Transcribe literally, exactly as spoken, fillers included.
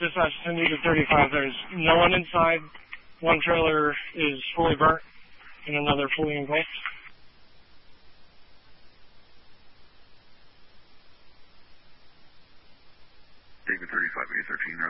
Dispatch Cindy to thirty-five. There's no one inside. One trailer is fully burnt and another fully engulfed. David thirty-five, A thirteen,